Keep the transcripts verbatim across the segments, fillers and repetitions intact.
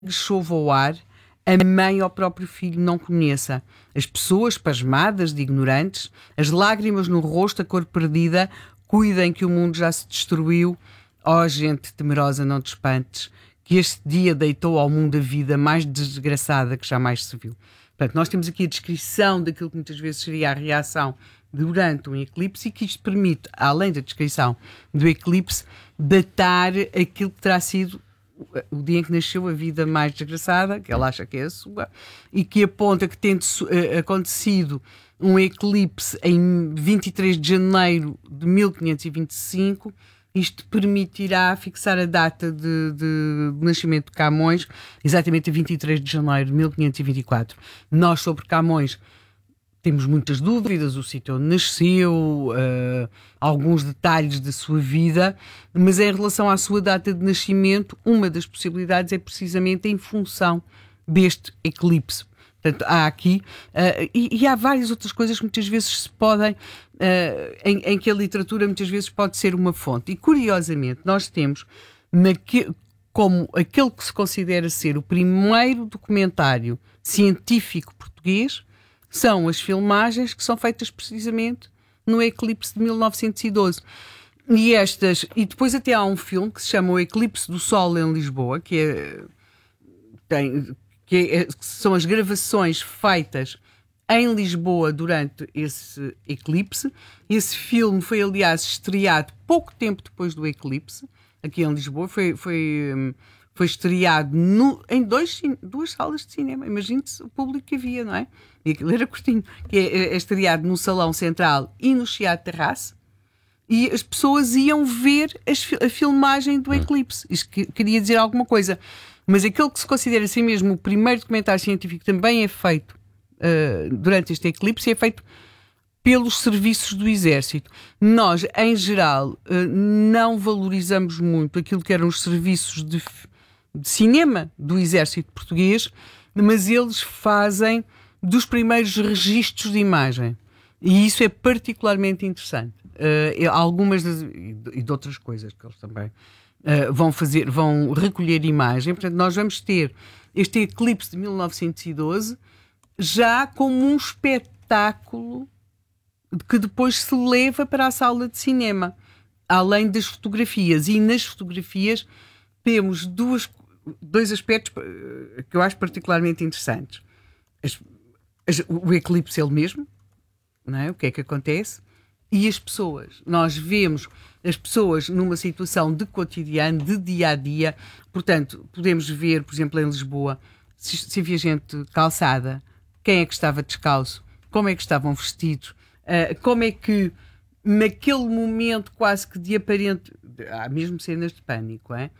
chova ao ar, a mãe ao próprio filho não conheça. As pessoas pasmadas de ignorantes, as lágrimas no rosto, a cor perdida, cuidem que o mundo já se destruiu. Ó gente temerosa, não te espantes, que este dia deitou ao mundo a vida mais desgraçada que jamais se viu. Portanto, nós temos aqui a descrição daquilo que muitas vezes seria a reação durante um eclipse e que isto permite, além da descrição do eclipse, datar aquilo que terá sido o dia em que nasceu a vida mais desgraçada, que ela acha que é a sua, e que aponta que tendo uh, acontecido um eclipse em vinte e três de janeiro de mil quinhentos e vinte e cinco, isto permitirá fixar a data de, de, de nascimento de Camões, exatamente a vinte e três de janeiro de mil quinhentos e vinte e quatro. Nós, sobre Camões, temos muitas dúvidas, o sítio onde nasceu, uh, alguns detalhes da sua vida, mas em relação à sua data de nascimento, uma das possibilidades é precisamente em função deste eclipse. Portanto, há aqui, uh, e, e há várias outras coisas que muitas vezes se podem, uh, em, em que a literatura muitas vezes pode ser uma fonte. E, curiosamente, nós temos, naque, como aquele que se considera ser o primeiro documentário científico português, são as filmagens que são feitas precisamente no eclipse de mil novecentos e doze. E estas, e depois até há um filme que se chama O Eclipse do Sol em Lisboa, que, é, tem, que, é, que são as gravações feitas em Lisboa durante esse eclipse. Esse filme foi, aliás, estreado pouco tempo depois do eclipse, aqui em Lisboa. Foi... foi Foi estreado no, em dois, duas salas de cinema. Imagine-se o público que havia, não é? E aquilo era curtinho. Que é, é estreado no Salão Central e no Chiado Terrace. E as pessoas iam ver as, a filmagem do eclipse. Isto que, queria dizer alguma coisa. Mas aquele que se considera assim mesmo o primeiro documentário científico também é feito uh, durante este eclipse e é feito pelos serviços do Exército. Nós, em geral, uh, não valorizamos muito aquilo que eram os serviços de de cinema do Exército Português, mas eles fazem dos primeiros registros de imagem. E isso é particularmente interessante. Uh, algumas das, e de outras coisas que eles também uh, vão fazer, vão recolher imagem. Portanto, nós vamos ter este eclipse de mil novecentos e doze já como um espetáculo que depois se leva para a sala de cinema, além das fotografias. E nas fotografias temos duas, dois aspectos que eu acho particularmente interessantes. As, as, o eclipse ele mesmo, não é? O que é que acontece? E as pessoas. Nós vemos as pessoas numa situação de cotidiano, de dia-a-dia. Portanto, podemos ver, por exemplo, em Lisboa, se, se havia gente calçada, quem é que estava descalço, como é que estavam vestidos, uh, como é que naquele momento quase que de aparente... Há mesmo cenas de pânico, é?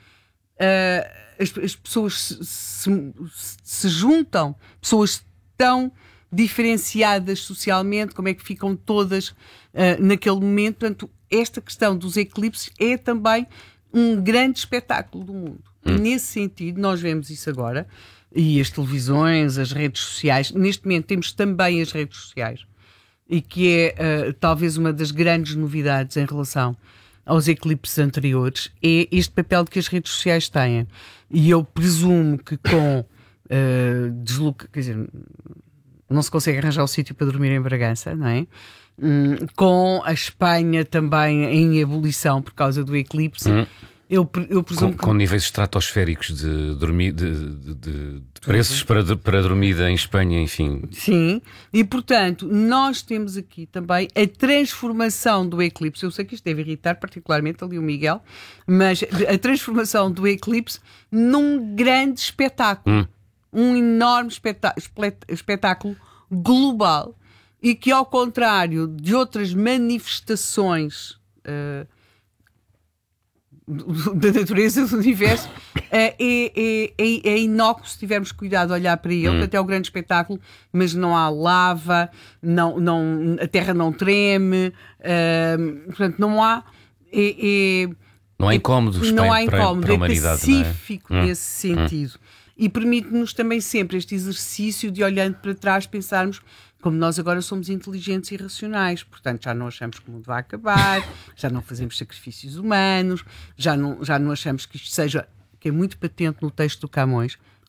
Uh, as, as pessoas se, se, se juntam, pessoas tão diferenciadas socialmente, como é que ficam todas uh, naquele momento. Portanto, esta questão dos eclipses é também um grande espetáculo do mundo. Hum. Nesse sentido, nós vemos isso agora, e as televisões, as redes sociais. Neste momento temos também as redes sociais, e que é uh, talvez uma das grandes novidades em relação aos eclipses anteriores, é este papel que as redes sociais têm. E eu presumo que com uh, desloca... Quer dizer, não se consegue arranjar o sítio para dormir em Bragança, não é? Hum, com a Espanha também em ebulição por causa do eclipse, hum. eu, eu presumo com, que... com níveis estratosféricos de, dormir, de, de, de, de preços para, para dormida em Espanha, enfim. Sim, e portanto nós temos aqui também a transformação do eclipse. Eu sei que isto deve irritar particularmente ali o Miguel, mas a transformação do eclipse num grande espetáculo. Hum. Um enorme espetá- espetáculo global, e que, ao contrário de outras manifestações uh, da natureza, do universo, uh, é, é, é, é inócuo se tivermos cuidado de olhar para ele. Hum. Até é um grande espetáculo, mas não há lava, não, não, a terra não treme, uh, portanto não há... É, é, não há incómodos não para, há incómodo, para a humanidade, é pacífico, não é? nesse hum. sentido. Hum. E permite-nos também sempre este exercício de, olhando para trás, pensarmos como nós agora somos inteligentes e racionais. Portanto, já não achamos que o mundo vai acabar, já não fazemos sacrifícios humanos, já não, já não achamos que isto seja, que é muito patente no texto do Camões,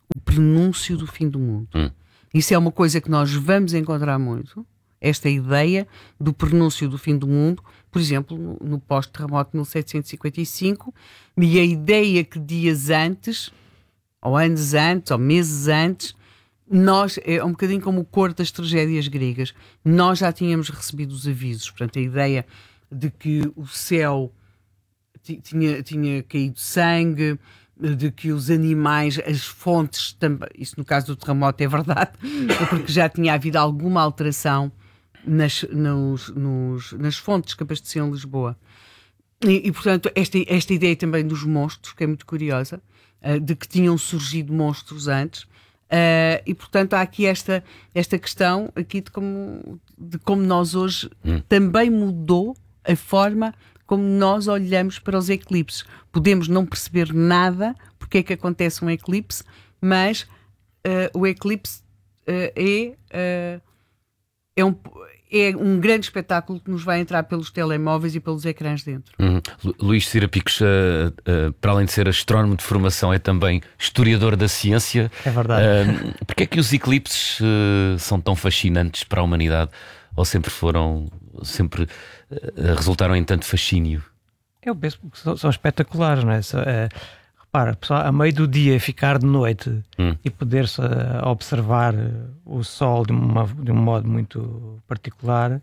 o prenúncio do fim do mundo. Hum. Isso é uma coisa que nós vamos encontrar muito, esta ideia do prenúncio do fim do mundo, por exemplo, no, no pós-terremoto de mil setecentos e cinquenta e cinco, e a ideia que dias antes, ou anos antes, ou meses antes, nós, é um bocadinho como o coro das tragédias gregas, nós já tínhamos recebido os avisos, portanto a ideia de que o céu t- tinha, tinha caído sangue, de que os animais, as fontes, também, isso no caso do terremoto é verdade, porque já tinha havido alguma alteração nas, nos, nos, nas fontes que abasteciam Lisboa. E, e portanto, esta, esta ideia também dos monstros, que é muito curiosa, uh, de que tinham surgido monstros antes, uh, e portanto há aqui esta, esta questão aqui de como, de como nós hoje hum. também mudou a forma como nós olhamos para os eclipses. Podemos não perceber nada porque é que acontece um eclipse, mas uh, o eclipse uh, é, uh, é, um, é um grande espetáculo que nos vai entrar pelos telemóveis e pelos ecrãs dentro. Uhum. Luís Cira Picos, uh, uh, para além de ser astrónomo de formação, é também historiador da ciência. É verdade. Uh, Porquê é que os eclipses uh, são tão fascinantes para a humanidade? Ou sempre foram, sempre uh, resultaram em tanto fascínio? Eu penso que são, são espetaculares, não é? Só, é repara, pessoal, a meio do dia ficar de noite hum. e poder-se uh, observar o sol de, uma, de um modo muito particular, uh,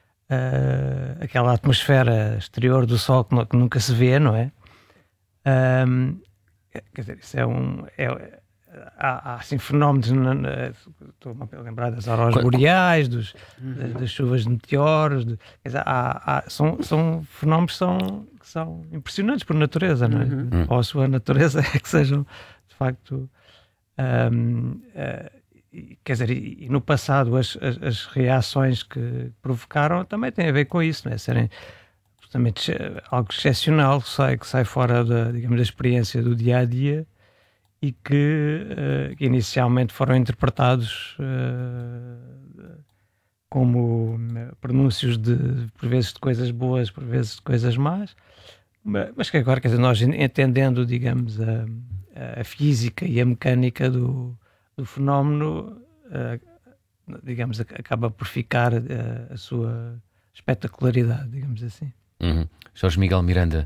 aquela atmosfera exterior do sol que, que nunca se vê, não é? Um, quer dizer, isso é um... É, Há, há assim fenómenos, estou-me a lembrar das auroras boreais, dos, uhum. das, das chuvas de meteoros, de, quer dizer, há, há, são, são fenómenos que são, que são impressionantes por natureza, não é? Uhum. Ou a sua natureza é que sejam, de facto, um, uh, quer dizer, e, e no passado as, as, as reações que provocaram também têm a ver com isso, não é? Serem justamente algo excepcional que sai, que sai fora da, digamos, da experiência do dia-a-dia, e que, uh, que inicialmente foram interpretados uh, como uh, pronúncios de, por vezes, de coisas boas, por vezes de coisas más, mas, mas que agora, quer dizer, nós entendendo, digamos, a, a física e a mecânica do, do fenómeno, uh, digamos, acaba por ficar uh, a sua espetacularidade, digamos assim. Uhum. Jorge Miguel Miranda,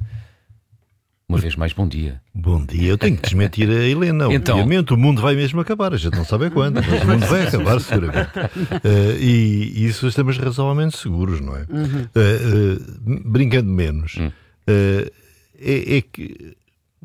uma vez mais, bom dia. Bom dia. Eu tenho que desmentir a Helena. Então... Obviamente, o mundo vai mesmo acabar. A gente não sabe a quando, mas o mundo vai acabar, seguramente. Uh, e, e isso estamos razoavelmente seguros, não é? Uhum. Uh, uh, brincando menos, uhum. uh, é, é que...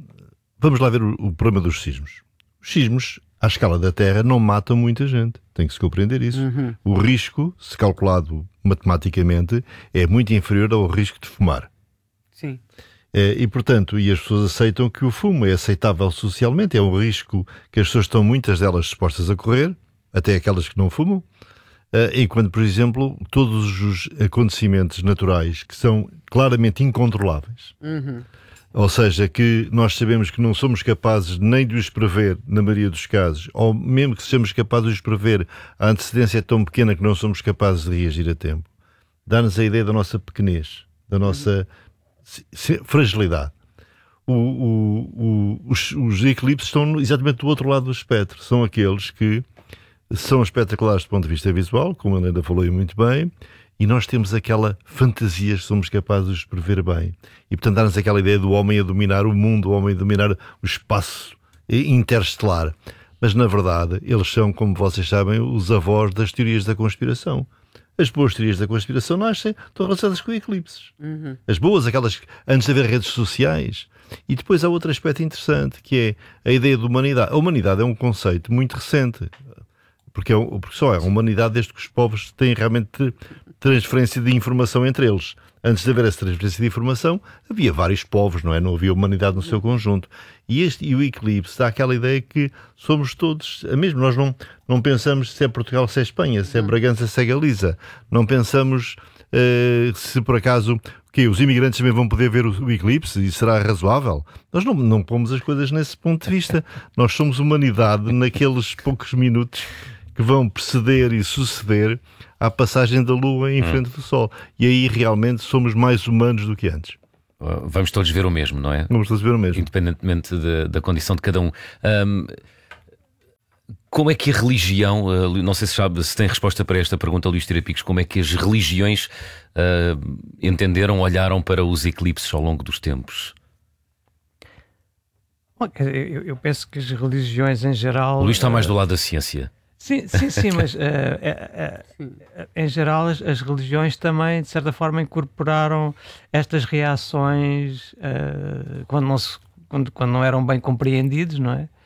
Vamos lá ver o, o problema dos sismos. Os sismos, à escala da Terra, não matam muita gente. Tem que se compreender isso. Uhum. O risco, se calculado matematicamente, é muito inferior ao risco de fumar. Sim. E, portanto, e as pessoas aceitam que o fumo é aceitável socialmente, é um risco que as pessoas estão, muitas delas, dispostas a correr, até aquelas que não fumam, enquanto, por exemplo, todos os acontecimentos naturais que são claramente incontroláveis, uhum. ou seja, que nós sabemos que não somos capazes nem de os prever, na maioria dos casos, ou mesmo que sejamos capazes de os prever, a antecedência é tão pequena que não somos capazes de reagir a tempo, dá-nos a ideia da nossa pequenez, da nossa... Uhum. fragilidade. O, o, o, os, os eclipses estão exatamente do outro lado do espectro. São aqueles que são espetaculares do ponto de vista visual, como a Helena falou e muito bem, e nós temos aquela fantasia que somos capazes de prever bem. E portanto dá-nos aquela ideia do homem a dominar o mundo, o homem a dominar o espaço interestelar. Mas na verdade eles são, como vocês sabem, os avós das teorias da conspiração. As boas teorias da conspiração nascem, estão relacionadas com eclipses. Uhum. As boas, aquelas antes de haver redes sociais. E depois há outro aspecto interessante, que é a ideia de humanidade. A humanidade é um conceito muito recente, porque, é, porque só é a humanidade desde que os povos têm realmente transferência de informação entre eles. Antes de haver essa transferência de informação, havia vários povos, não é? Não havia humanidade no seu conjunto. E, este, e o eclipse dá aquela ideia que somos todos a mesma. Nós não, não pensamos se é Portugal, se é Espanha, se é Bragança, se é Galiza. Não pensamos uh, se por acaso que os imigrantes também vão poder ver o, o eclipse e será razoável. Nós não, não pomos as coisas nesse ponto de vista. Nós somos humanidade naqueles poucos minutos que vão preceder e suceder à passagem da Lua em frente do Sol. E aí realmente somos mais humanos do que antes. Vamos todos ver o mesmo, não é? Vamos todos ver o mesmo. Independentemente de, da condição de cada um. um como é que a religião, uh, não sei se sabe, se tem resposta para esta pergunta, Luís Tirapicos, como é que as religiões uh, entenderam, olharam para os eclipses ao longo dos tempos? Bom, eu, eu penso que as religiões em geral... O Luís está mais do lado da ciência. Sim, sim, sim, mas uh, uh, uh, uh, em geral as, as religiões também, de certa forma, incorporaram estas reações uh, quando, não se, quando, quando não eram bem compreendidos, não é?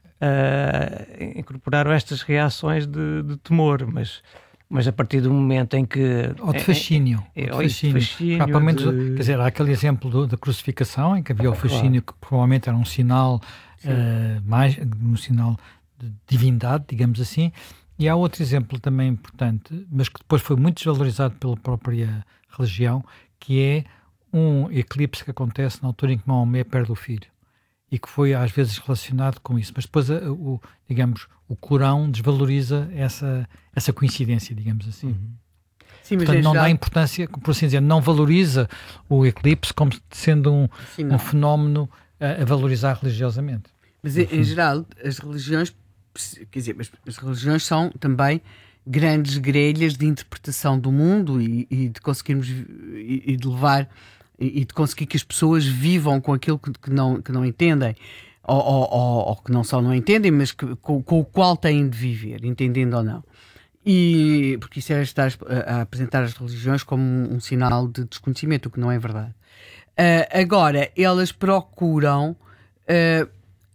Uh, incorporaram estas reações de, de temor, mas, mas a partir do momento em que... Ou de fascínio. É, é, ou de fascínio. fascínio Propriamente, de... Quer dizer, há aquele exemplo do, da crucificação, em que havia o fascínio, claro, que provavelmente era um sinal, uh, mais, um sinal de divindade, digamos assim, e há outro exemplo também importante, mas que depois foi muito desvalorizado pela própria religião, que é um eclipse que acontece na altura em que Maomé perde o filho, e que foi às vezes relacionado com isso, mas depois o, digamos, o Corão desvaloriza essa, essa coincidência, digamos assim. Uhum. Sim, mas Portanto, não geral... dá importância, por assim dizer, não valoriza o eclipse como sendo um, Sim, um fenómeno a, a valorizar religiosamente. Mas em, em geral, as religiões, quer dizer, as, as religiões são também grandes grelhas de interpretação do mundo e, e de conseguirmos e, e de levar e, e de conseguir que as pessoas vivam com aquilo que, que, não, que não entendem ou, ou, ou, ou que não só não entendem, mas que, com, com o qual têm de viver, entendendo ou não. E, porque isso é estar a, a apresentar as religiões como um, um sinal de desconhecimento, o que não é verdade. Uh, agora, elas procuram... Uh,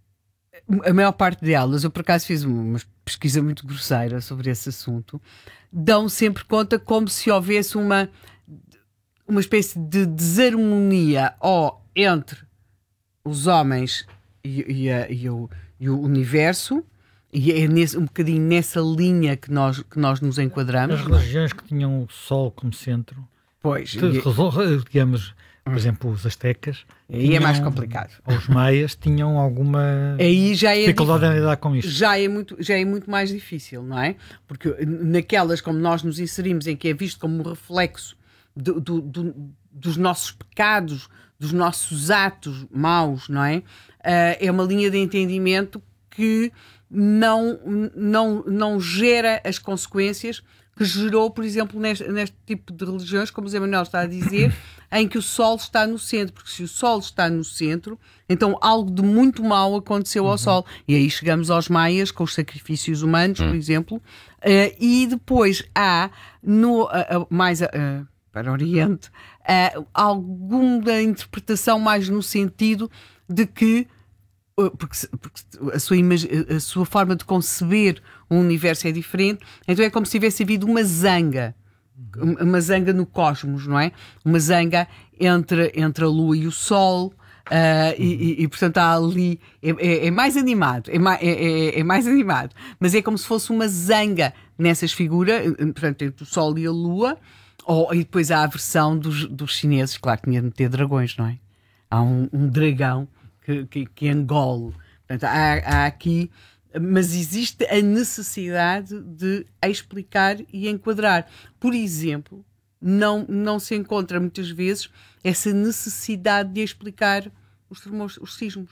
a maior parte delas, eu por acaso fiz uma pesquisa muito grosseira sobre esse assunto, dão sempre conta como se houvesse uma, uma espécie de desarmonia ou entre os homens e, e, a, e, o, e o universo, e é nesse, um bocadinho nessa linha que nós, que nós nos enquadramos. As religiões que tinham o Sol como centro, pois, digamos... Por exemplo, os astecas. Aí tinham, é mais complicado. Ou os maias tinham alguma aí já é dificuldade em lidar com isto. Já é, muito, já é muito mais difícil, não é? Porque naquelas como nós nos inserimos, em que é visto como um reflexo do, do, do, dos nossos pecados, dos nossos atos maus, não é? Uh, é uma linha de entendimento que não, não, não gera as consequências que gerou, por exemplo, neste, neste tipo de religiões, como o Zé Manuel está a dizer, em que o Sol está no centro, porque se o Sol está no centro, então algo de muito mau aconteceu ao uhum. Sol. E aí chegamos aos maias, com os sacrifícios humanos, uhum. por exemplo, uh, e depois há, no, uh, uh, mais uh, para o Oriente, uh, alguma interpretação mais no sentido de que Porque, porque a, sua imag... a sua forma de conceber o universo é diferente, então é como se tivesse havido uma zanga, uma zanga no cosmos, não é? Uma zanga entre, entre a Lua e o Sol, uh, e, e, e portanto há ali, é, é, é mais animado, é mais, é, é, é mais animado, mas é como se fosse uma zanga nessas figuras, portanto, entre o Sol e a Lua, ou, e depois há a versão dos, dos chineses, claro que tinha de ter dragões, não é? Há um, um dragão Que, que, que engole. Portanto, há, há aqui, mas existe a necessidade de explicar e enquadrar. Por exemplo, não, não se encontra muitas vezes essa necessidade de explicar os, termos, os sismos.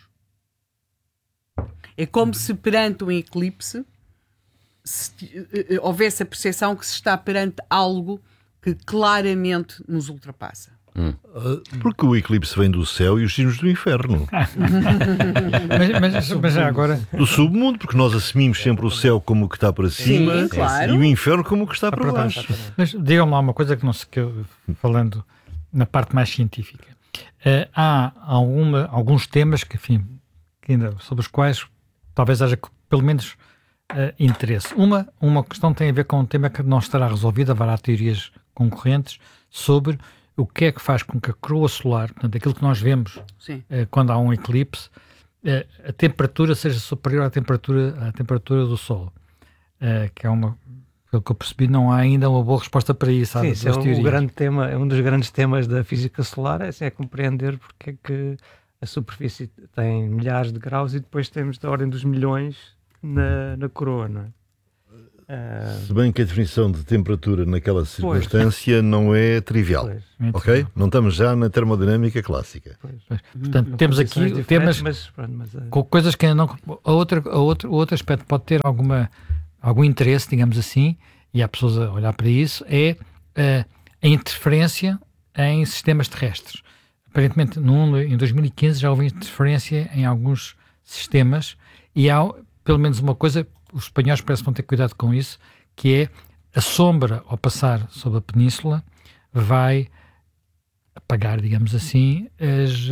É como se perante um eclipse se, uh, houvesse a percepção que se está perante algo que claramente nos ultrapassa. Hum. Porque o eclipse vem do céu e os sismos do inferno. mas, mas, mas já agora do submundo, porque nós assumimos sempre o céu como o que está para cima. Sim, claro. E o inferno como o que está para, para baixo. baixo. Mas digam-me lá uma coisa que não sei, que eu, falando na parte mais científica, uh, há alguma, alguns temas que, enfim, que ainda, sobre os quais talvez haja pelo menos uh, interesse. Uma, uma questão tem a ver com um tema que não estará resolvido, haverá teorias concorrentes sobre o que é que faz com que a coroa solar, portanto, aquilo que nós vemos eh, quando há um eclipse, eh, a temperatura seja superior à temperatura, à temperatura do Sol. Eh, que é uma, pelo que eu percebi, não há ainda uma boa resposta para isso. Sim, isso é um, grande tema, é um dos grandes temas da física solar, é, assim, é compreender porque é que a superfície tem milhares de graus e depois temos da ordem dos milhões na, na coroa, não é? Uh, Se bem que a definição de temperatura naquela circunstância pois. não é trivial. Pois. Ok? Não estamos já na termodinâmica clássica. Pois. Pois. Portanto, hum, temos aqui temas mas, pronto, mas, uh... com coisas que ainda não. A outra, a outro, o outro aspecto pode ter alguma, algum interesse, digamos assim, e há pessoas a olhar para isso, é uh, a interferência em sistemas terrestres. Aparentemente, no, em dois mil e quinze já houve interferência em alguns sistemas e há pelo menos uma coisa. Os espanhóis parecem vão ter cuidado com isso, que é a sombra, ao passar sobre a península, vai apagar, digamos assim, as,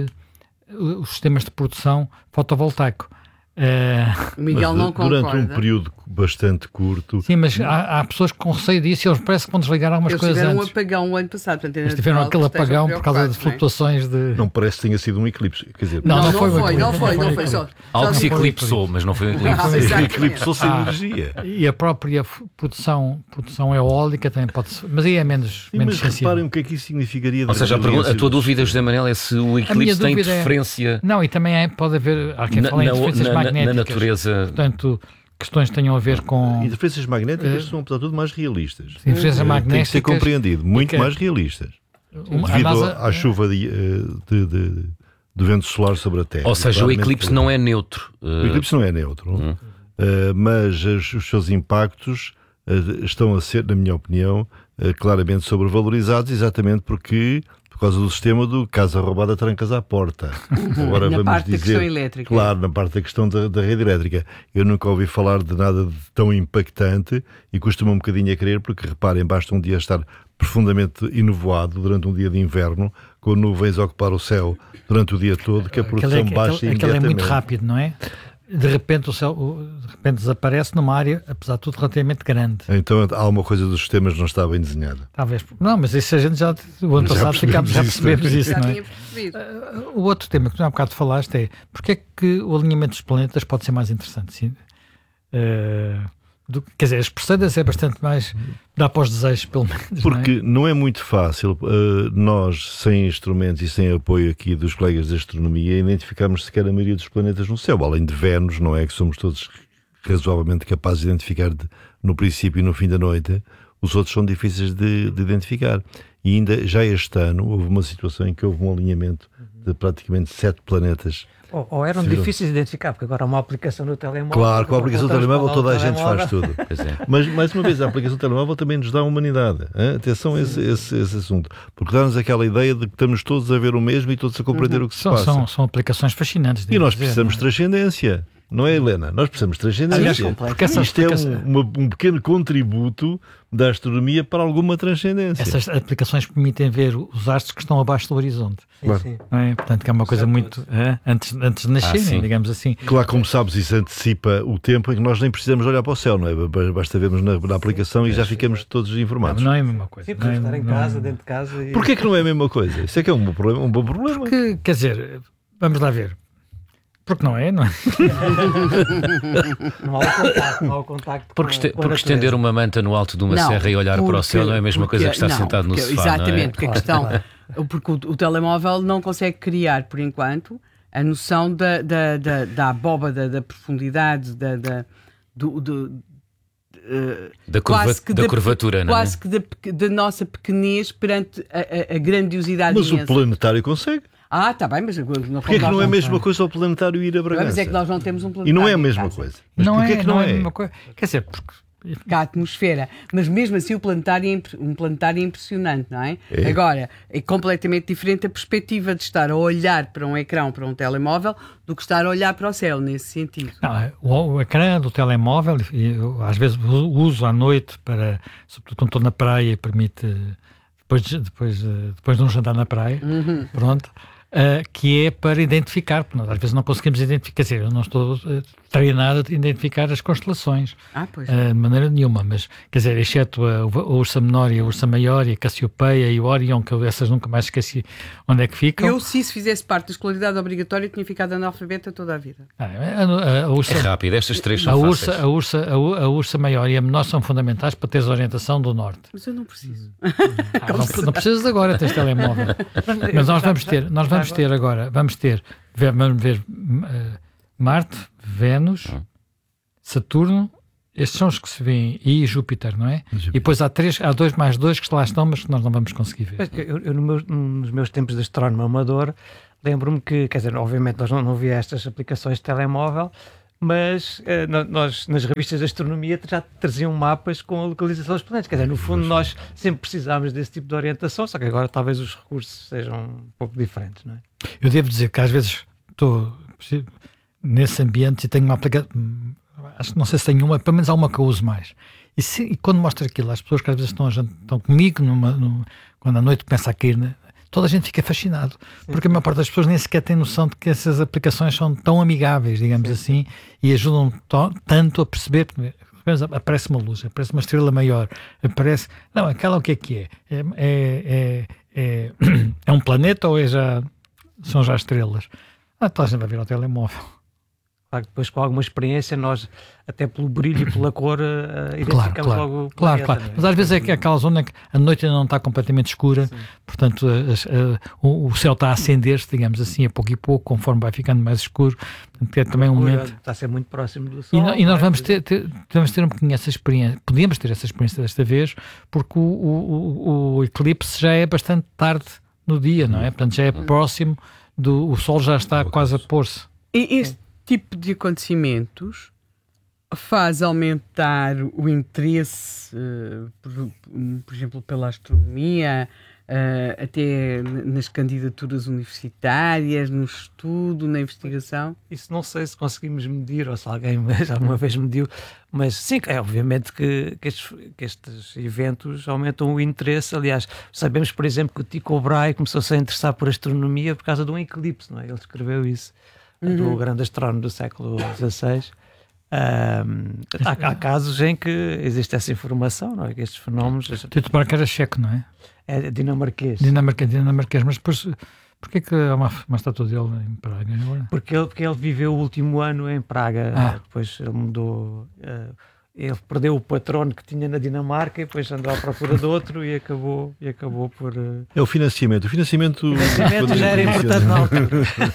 uh, os sistemas de produção fotovoltaico. Uh, o Miguel não concorda. Durante um período bastante curto. Sim, mas há, há pessoas que com receio disso e eles parece que vão desligar algumas eles coisas antes. Eles tiveram um apagão o ano passado. Portanto, eles tiveram aquele apagão por causa de flutuações não é? de... Não parece que tenha sido um eclipse. Quer dizer, não, não, não, não, foi, foi, foi, não foi, não foi. Só, algo só se eclipsou, mas não foi um eclipse. Ah, eclipsou-se a energia. E a própria produção, produção eólica também pode ser, mas aí é menos, Sim, menos mas sensível. reparem o que é que isso significaria. Ou seja, a, pergunta, a tua dúvida, José Manel, é se o eclipse tem interferência... É, não, e também é, pode haver, há quem na, fala em interferências na, magnéticas. Na natureza... Portanto, questões que tenham a ver com... Interferências magnéticas uh, são, apesar de tudo, mais realistas. Interferências uh, magnéticas... Tem que ser compreendido. Muito que, mais realistas. Uma, devido NASA, à chuva de, de, de, de, do vento solar sobre a Terra. Ou seja, o eclipse não é neutro. Uh... O eclipse não é neutro. Hum. Uh, mas os, os seus impactos uh, estão a ser, na minha opinião, uh, claramente sobrevalorizados, exatamente porque... por causa do sistema do casa roubada, trancas à porta. Agora na vamos parte dizer, da questão elétrica. Claro, na parte da questão da, da rede elétrica. Eu nunca ouvi falar de nada de tão impactante e custa-me um bocadinho a crer, porque reparem, basta um dia estar profundamente enovoado durante um dia de inverno, com nuvens a ocupar o céu durante o dia todo, que a produção aquele é, baixa aquele, imediatamente. Aquele é muito rápido, não é? De repente o céu de repente desaparece numa área, apesar de tudo, relativamente grande. Então há uma coisa dos sistemas que não está bem desenhada. Talvez. Não, mas isso a gente já, o ano já passado ficámos, já percebemos isso, isso não é? Uh, o outro tema que tu há bocado falaste é porque é que o alinhamento dos planetas pode ser mais interessante? Sim? Uh, do, quer dizer, as perceidas é bastante mais... dá para os desejos, pelo menos. Porque não é, não é muito fácil uh, nós, sem instrumentos e sem apoio aqui dos colegas de astronomia, identificarmos sequer a maioria dos planetas no céu, além de Vênus, não é? Que somos todos razoavelmente capazes de identificar de, no princípio e no fim da noite. Os outros são difíceis de, de identificar. E ainda já este ano houve uma situação em que houve um alinhamento de praticamente sete planetas. Ou, ou eram Sim. difíceis de identificar, porque agora há uma aplicação no telemóvel. Claro, com a aplicação do telemóvel toda a gente faz tudo. É. Mas, mais uma vez, a aplicação do telemóvel também nos dá a humanidade. Hein? Atenção a esse, esse, esse assunto. Porque dá-nos aquela ideia de que estamos todos a ver o mesmo e todos a compreender uhum. o que se são, passa. São, são aplicações fascinantes. E nós precisamos dizer, de transcendência. Não é, Helena? Nós precisamos de transcendência. Aliás, porque essa Isto é um, uma, um pequeno contributo da astronomia para alguma transcendência. Essas aplicações permitem ver os astros que estão abaixo do horizonte. Claro. Sim, sim. Não é? Portanto, que é uma coisa muito... É? Antes, antes de nascerem, ah, digamos assim. Claro, como sabes, isso antecipa o tempo em que nós nem precisamos olhar para o céu, não é? Basta vermos na, na aplicação e já ficamos todos informados. Não, não é a mesma coisa. Sim, podemos estar em não, casa, não... dentro de casa... E... Porquê que não é a mesma coisa? Isso é que é um bom problema. Um bom problema. Porque, quer dizer, vamos lá ver. Porque não é, não é? Não há o contacto, não há o contacto. Porque, este, porque estender uma manta no alto de uma não, serra e olhar porque, para o céu não é a mesma porque, coisa que estar não, sentado no porque, sofá. Exatamente, não é? porque a questão. Porque o, o telemóvel não consegue criar, por enquanto, a noção da, da, da, da abóbada, da profundidade, da. da do, do, Uh, da, curva, da, da curvatura, quase não é? Quase que da, da nossa pequenez perante a, a, a grandiosidade Mas imensa. o planetário consegue. Ah, está bem, mas... Não Porquê é que não é a mesma coisa ao planetário ir a Bragança? Mas é que nós não temos um planetário. E não é a mesma coisa. Mas não, é, é que não, não é? é a mesma coisa. Quer dizer, porque... Cá a atmosfera, mas mesmo assim o planetário é um planetário impressionante, não é? é? Agora, é completamente diferente a perspectiva de estar a olhar para um ecrã, para um telemóvel, do que estar a olhar para o céu, nesse sentido. Não, o, o ecrã do telemóvel, eu, às vezes uso à noite, para, sobretudo quando estou na praia, permite, depois, depois, depois de um jantar na praia, uhum. pronto, uh, que é para identificar, porque nós às vezes não conseguimos identificar, quer dizer, eu não estou uh, treinado a identificar as constelações ah, pois. Uh, de maneira nenhuma, mas quer dizer, exceto a, a Ursa Menor e a Ursa Maior e a Cassiopeia e o Orion, que eu essas nunca mais esqueci onde é que ficam. Eu, se isso fizesse parte da escolaridade obrigatória, tinha ficado analfabeta toda a vida. Ah, a, a, a Ursa, é rápido, estas três são a fáceis. Ursa, a, Ursa, a, a Ursa Maior e a Menor são fundamentais para teres a orientação do Norte. Mas eu não preciso. Ah, não, não precisas agora, tens telemóvel. Mas nós vamos ter, nós vamos ter agora, vamos ter, vamos ver uh, Marte, Vênus, Saturno estes são os que se vêem, e Júpiter, não é? Júpiter. E depois há três, há dois mais dois que lá estão, mas que nós não vamos conseguir ver. Eu, eu, no meu, nos meus tempos de astrónomo amador, lembro-me que, quer dizer, obviamente nós não, não via estas aplicações de telemóvel, mas eh, nós, nas revistas de astronomia, já traziam mapas com a localização dos planetas. Quer dizer, no fundo, nós sempre precisámos desse tipo de orientação, só que agora talvez os recursos sejam um pouco diferentes, não é? Eu devo dizer que às vezes estou nesse ambiente e tenho uma aplicação, acho que não sei se tenho uma, pelo menos há uma que eu uso mais. E, se, e quando mostro aquilo às pessoas que às vezes estão, estão comigo, numa, numa, quando a noite começa a cair, né, toda a gente fica fascinado, porque a maior parte das pessoas nem sequer tem noção de que essas aplicações são tão amigáveis, digamos Sim. assim, e ajudam to, tanto a perceber. Aparece uma luz, aparece uma estrela maior, aparece. Não, aquela o que é que é? É, é, é, é, é um planeta ou é já, são já estrelas? Ah, toda a gente vai ver ao telemóvel. Claro que depois, com alguma experiência, nós, até pelo brilho e pela cor, uh, identificamos claro, claro, logo o claro, planeta. claro. Mas às vezes é aquela zona que a noite ainda não está completamente escura, Sim. portanto a, a, o, o céu está a acender-se, digamos assim, a pouco e pouco, conforme vai ficando mais escuro. Portanto, é também um momento. Está a ser muito próximo do Sol. E, no, e nós vamos ter, ter, vamos ter um bocadinho essa experiência, podíamos ter essa experiência desta vez, porque o, o, o, o eclipse já é bastante tarde no dia, não é? Portanto, já é próximo, do, o Sol já está quase a pôr-se. E este tipo de acontecimentos faz aumentar o interesse, uh, por, por exemplo, pela astronomia, uh, até nas candidaturas universitárias, no estudo, na investigação? Isso não sei se conseguimos medir ou se alguém já uma vez mediu, mas sim, é obviamente que, que, estes, que estes eventos aumentam o interesse. Aliás, sabemos, por exemplo, que o Tycho Brahe começou-se a interessar por astronomia por causa de um eclipse, não é? Ele escreveu isso. Uhum. Do grande astrónomo do século dezasseis. Um, há, há casos em que existe essa informação, não é? Que estes fenómenos. Tycho Brahe era checo, não é? É dinamarquês. Dinamarquês, dinamarquês, mas depois. Porquê que há uma, uma estátua dele em Praga agora? Porque ele, porque ele viveu o último ano em Praga, ah. depois ele mudou. Uh, ele perdeu o patrono que tinha na Dinamarca e depois andou à procura de outro e acabou, e acabou por. Uh... É o financiamento. O financiamento, o financiamento já era importante na altura.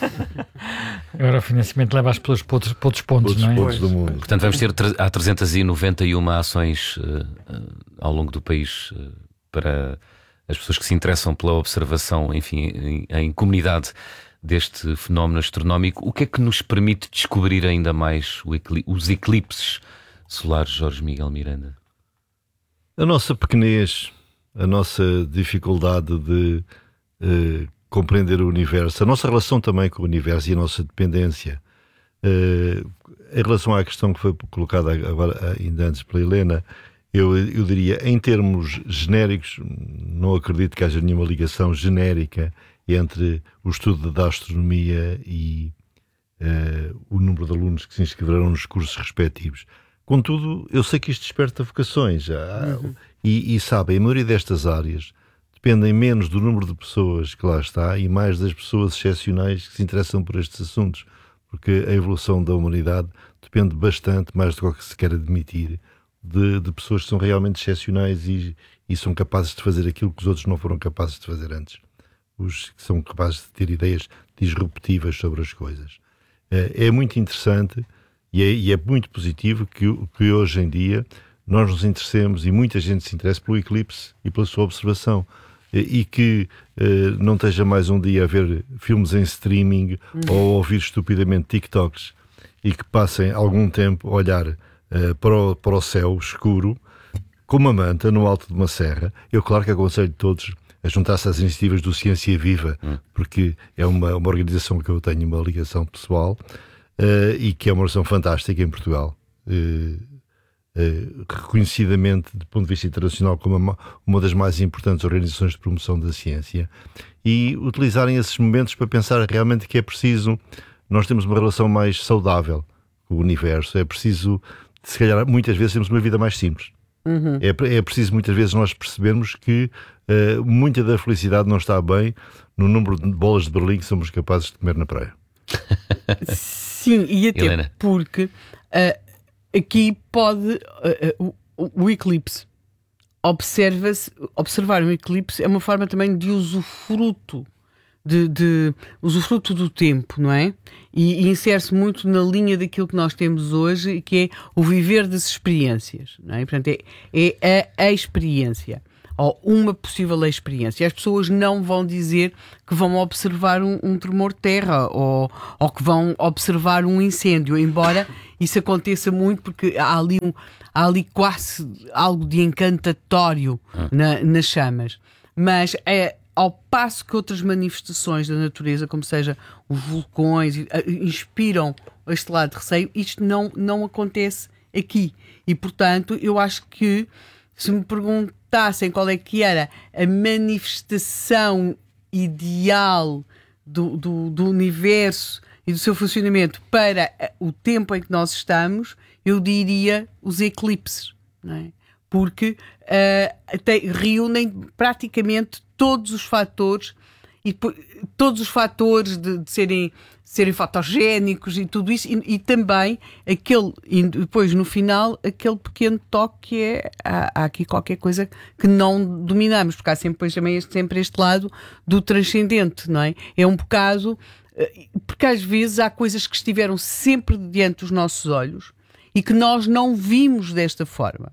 Agora o financiamento leva as pessoas para outros, para outros pontos, outros não é? Pontos do mundo. Portanto, vamos ter há trezentas e noventa e uma ações uh, uh, ao longo do país uh, para as pessoas que se interessam pela observação, enfim, em, em comunidade deste fenómeno astronómico. O que é que nos permite descobrir ainda mais o ecli- os eclipses solares, Jorge Miguel Miranda? A nossa pequenez, a nossa dificuldade de uh, compreender o universo, a nossa relação também com o universo e a nossa dependência. Uh, em relação à questão que foi colocada agora, ainda antes pela Helena, eu, eu diria, em termos genéricos, não acredito que haja nenhuma ligação genérica entre o estudo da astronomia e uh, o número de alunos que se inscreverão nos cursos respectivos. Contudo, eu sei que isto desperta vocações já, uhum. e, e sabem, a maioria destas áreas dependem menos do número de pessoas que lá está e mais das pessoas excepcionais que se interessam por estes assuntos, porque a evolução da humanidade depende bastante, mais do que se quer admitir, de, de pessoas que são realmente excepcionais e, e são capazes de fazer aquilo que os outros não foram capazes de fazer antes. Os que são capazes de ter ideias disruptivas sobre as coisas. É, é muito interessante. E é, e é muito positivo que, que hoje em dia nós nos interessemos e muita gente se interessa pelo eclipse e pela sua observação e, e que eh, não esteja mais um dia a ver filmes em streaming uhum. ou a ouvir estupidamente TikToks e que passem algum tempo a olhar eh, para, o, para o céu escuro com uma manta no alto de uma serra. Eu claro que aconselho todos a juntar-se às iniciativas do Ciência Viva, uhum. porque é uma, uma organização que eu tenho uma ligação pessoal. Uh, e que é uma organização fantástica em Portugal, uh, uh, reconhecidamente do ponto de vista internacional como uma, uma das mais importantes organizações de promoção da ciência, e utilizarem esses momentos para pensar realmente que é preciso nós temos uma relação mais saudável com o universo, é preciso, se calhar muitas vezes temos uma vida mais simples. Uhum. É, é preciso muitas vezes nós percebermos que uh, muita da felicidade não está bem no número de bolas de Berlim que somos capazes de comer na praia. Sim, e até Helena. Porque uh, aqui pode uh, uh, o, o eclipse observa-se, observar um eclipse é uma forma também de usufruto de, de usufruto do tempo, não é? E, e insere-se muito na linha daquilo que nós temos hoje, que é o viver das experiências, não é? Portanto, é, é a, a experiência, ou uma possível experiência. As pessoas não vão dizer que vão observar um, um tremor de terra ou, ou que vão observar um incêndio, embora isso aconteça muito, porque há ali, um, há ali quase algo de encantatório na, nas chamas. Mas é, ao passo que outras manifestações da natureza, como seja os vulcões, inspiram este lado de receio, isto não, não acontece aqui. E, portanto, eu acho que se me perguntassem qual é que era a manifestação ideal do, do, do universo e do seu funcionamento para o tempo em que nós estamos, eu diria os eclipses, não é? Porque uh, tem, reúnem praticamente todos os fatores e todos os fatores de, de serem, serem fotogénicos e tudo isso, e, e também aquele, e depois no final, aquele pequeno toque que é há, há aqui qualquer coisa que não dominamos, porque há sempre, depois, também este, sempre este lado do transcendente, não é? É um bocado, porque às vezes há coisas que estiveram sempre diante dos nossos olhos e que nós não vimos desta forma.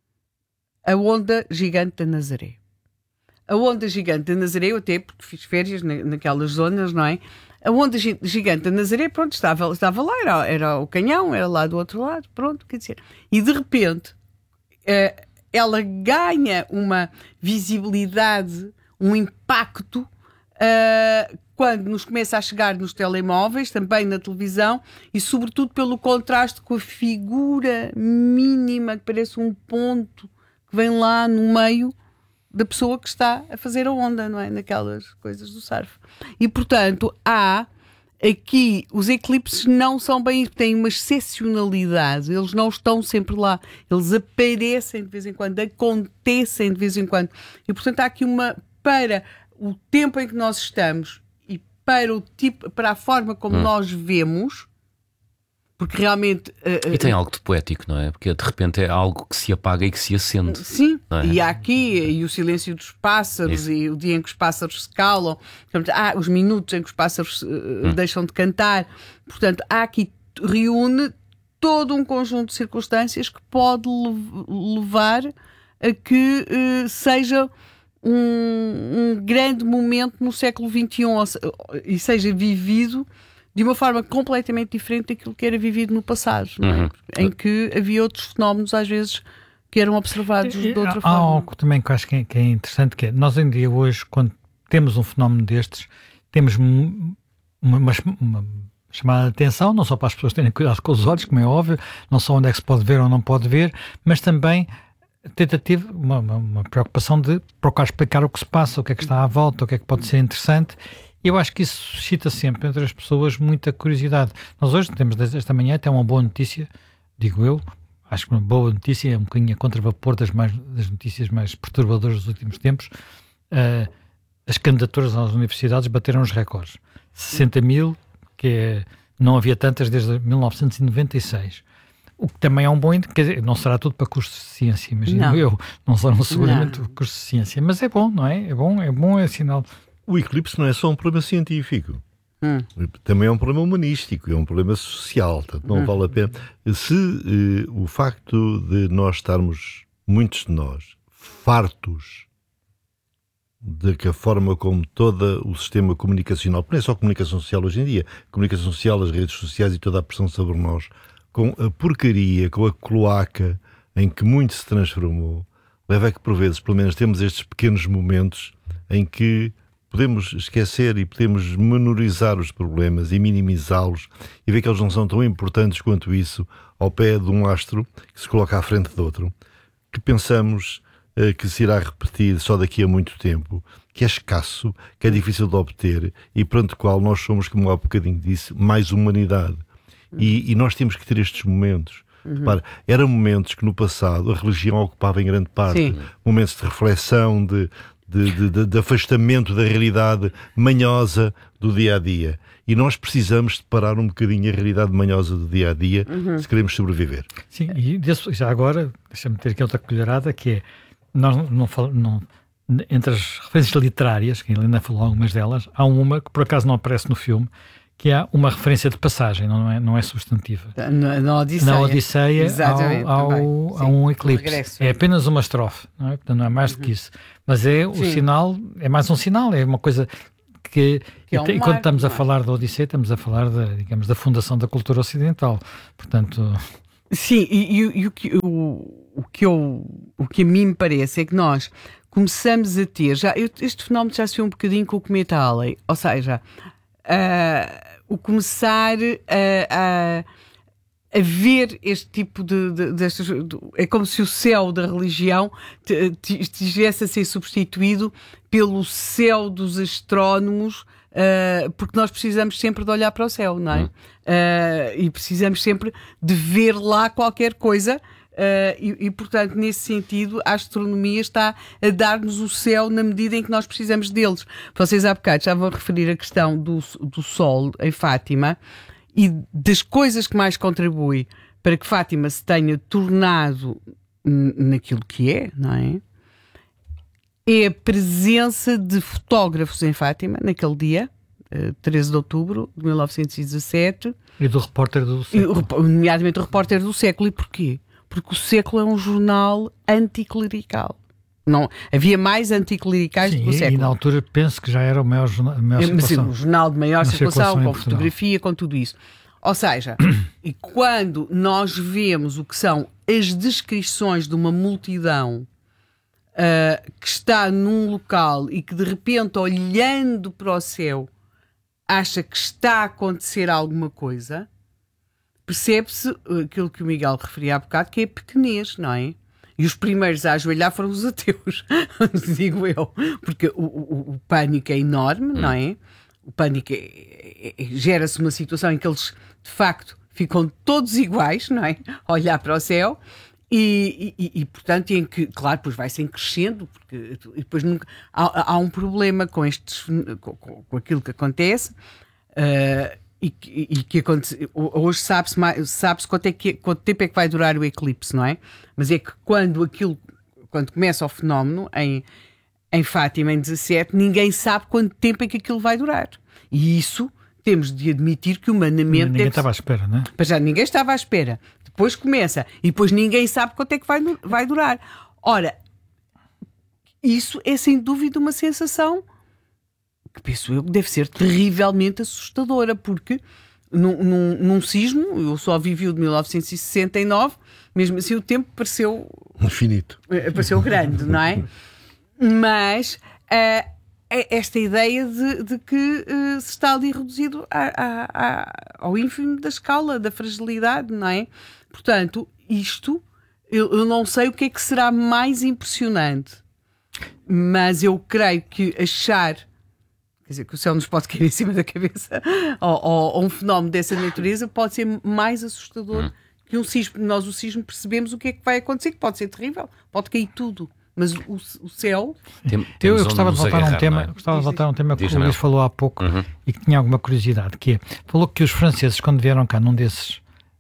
A onda gigante da Nazaré. A onda gigante da Nazaré, eu até porque fiz férias na, naquelas zonas, não é? A onda gigante da Nazaré, pronto, estava, estava lá, era, era o canhão, era lá do outro lado, pronto, quer dizer. E de repente, uh, ela ganha uma visibilidade, um impacto, uh, quando nos começa a chegar nos telemóveis, também na televisão, e sobretudo pelo contraste com a figura mínima, que parece um ponto, que vem lá no meio da pessoa que está a fazer a onda, não é? Naquelas coisas do surf. E, portanto, há aqui, os eclipses não são bem, têm uma excepcionalidade, eles não estão sempre lá, eles aparecem de vez em quando, acontecem de vez em quando. E, portanto, há aqui uma, para o tempo em que nós estamos e para o tipo, para a forma como hum. nós vemos, porque realmente... Uh, e tem algo de poético, não é? Porque de repente é algo que se apaga e que se acende. Sim, é? E há aqui e o silêncio dos pássaros, Isso. e o dia em que os pássaros se calam, portanto, há os minutos em que os pássaros uh, hum. deixam de cantar. Portanto, há aqui, reúne todo um conjunto de circunstâncias que pode levar a que uh, seja um, um grande momento no século vinte e um e seja vivido de uma forma completamente diferente daquilo que era vivido no passado, não é? Uhum. Em que havia outros fenómenos, às vezes, que eram observados de outra há, forma. Há algo também que eu acho que é, que é interessante, que é, nós em dia hoje, quando temos um fenómeno destes, temos uma, uma, uma chamada de atenção, não só para as pessoas terem cuidado com os olhos, como é óbvio, não só onde é que se pode ver ou não pode ver, mas também tentativa, uma, uma, uma preocupação de procurar explicar o que se passa, o que é que está à volta, o que é que pode ser interessante. Eu acho que isso suscita sempre entre as pessoas muita curiosidade. Nós hoje temos esta manhã até uma boa notícia, digo eu, acho que uma boa notícia, é um bocadinho a contravapor das, mais, das notícias mais perturbadoras dos últimos tempos. Uh, as candidaturas às universidades bateram os recordes. sessenta mil, que é, não havia tantas desde mil novecentos e noventa e seis. O que também é um bom... Quer dizer, não será tudo para cursos de ciência, imagino não. eu. Não serão seguramente cursos de ciência. Mas é bom, não é? É bom, é bom, é sinal... O eclipse não é só um problema científico, hum. também é um problema humanístico, é um problema social, portanto não hum. vale a pena. Se eh, o facto de nós estarmos, muitos de nós, fartos de que a forma como todo o sistema comunicacional, não é só comunicação social hoje em dia, comunicação social, as redes sociais e toda a pressão sobre nós, com a porcaria, com a cloaca em que muito se transformou, leva a que por vezes, pelo menos, temos estes pequenos momentos em que podemos esquecer e podemos menorizar os problemas e minimizá-los e ver que eles não são tão importantes quanto isso ao pé de um astro que se coloca à frente de outro, que pensamos uh, que se irá repetir só daqui a muito tempo, que é escasso, que é difícil de obter e perante o qual nós somos, como há bocadinho disse, mais humanidade. E, e nós temos que ter estes momentos. Uhum. Repara, eram momentos que no passado a religião ocupava em grande parte. Sim. Momentos de reflexão, de De, de, de afastamento da realidade manhosa do dia-a-dia. E nós precisamos de parar um bocadinho a realidade manhosa do dia-a-dia uhum. se queremos sobreviver. Sim, e desse, já agora, deixa-me ter aqui outra colherada, que é, nós não, não, entre as referências literárias, que a Helena falou algumas delas, há uma que por acaso não aparece no filme, que há uma referência de passagem, não é, não é substantiva. Na, na Odisseia. Na Odisseia ao, ao, há um eclipse. Regresso, é apenas uma estrofe, não é? Portanto, não é mais do que isso. Mas é o Sim. sinal, é mais um sinal, é uma coisa que, que é um e, quando estamos a falar da Odisseia, estamos a falar da, digamos, da fundação da cultura ocidental. Portanto... Sim, e, e, e o, que, o, o, que eu, o que a mim me parece é que nós começamos a ter, já, este fenómeno já se viu um bocadinho com o cometa Halley, ou seja... Uh, o começar a, a, a ver este tipo de, de, destas, de... É como se o céu da religião estivesse a ser substituído pelo céu dos astrónomos, uh, porque nós precisamos sempre de olhar para o céu, não é? Hum. Uh, e precisamos sempre de ver lá qualquer coisa. Uh, e, e, portanto, nesse sentido, a astronomia está a dar-nos o céu na medida em que nós precisamos deles. Vocês há bocado estavam a referir a questão do, do Sol em Fátima e das coisas que mais contribui para que Fátima se tenha tornado naquilo que é, não é? É a presença de fotógrafos em Fátima naquele dia, uh, treze de outubro de mil novecentos e dezassete. E do repórter do século. E, nomeadamente o repórter do século. E porquê? Porque o Século é um jornal anticlerical. Não, havia mais anticlericais Sim, do que o Século. E na altura penso que já era o maior jornal, a maior Mas, um jornal de maior circulação, circulação com fotografia, com tudo isso. Ou seja, e quando nós vemos o que são as descrições de uma multidão uh, que está num local e que de repente, olhando para o céu, acha que está a acontecer alguma coisa... Percebe-se aquilo que o Miguel referia há bocado, que é pequenez, não é? E os primeiros a ajoelhar foram os ateus, digo eu, porque o, o, o pânico é enorme, hum. não é? O pânico é, é, é, gera-se uma situação em que eles, de facto, ficam todos iguais, não é? A olhar para o céu e, e, e portanto, em que, claro, depois vai-se crescendo, porque e depois nunca, há, há um problema com, estes, com, com aquilo que acontece, uh, E que, e que acontece, hoje sabe-se, sabe-se quanto, é que, quanto tempo é que vai durar o eclipse, não é? Mas é que quando aquilo, quando começa o fenómeno em, em Fátima, em dezassete, ninguém sabe quanto tempo é que aquilo vai durar. E isso temos de admitir que humanamente... Ninguém deve... estava à espera, não é? Mas já ninguém estava à espera. Depois começa. E depois ninguém sabe quanto é que vai, vai durar. Ora, isso é sem dúvida uma sensação... que penso eu que deve ser terrivelmente assustadora, porque num, num, num sismo, eu só vivi o de mil novecentos e sessenta e nove, mesmo assim o tempo pareceu... Infinito. Pareceu grande, não é? Mas uh, esta ideia de, de que uh, se está ali reduzido a, a, a, ao ínfimo da escala, da fragilidade, não é? Portanto, isto, eu, eu não sei o que é que será mais impressionante, mas eu creio que achar... Quer dizer, que o céu nos pode cair em cima da cabeça, ou, ou, ou um fenómeno dessa natureza pode ser mais assustador hum. que um sismo. Nós, o sismo, percebemos o que é que vai acontecer, que pode ser terrível, pode cair tudo. Mas o, o céu... Tem, eu, eu gostava de voltar agarrar, a um tema, é? gostava de voltar a um tema que o Luís falou há pouco uhum. e que tinha alguma curiosidade, que é, falou que os franceses, quando vieram cá num desses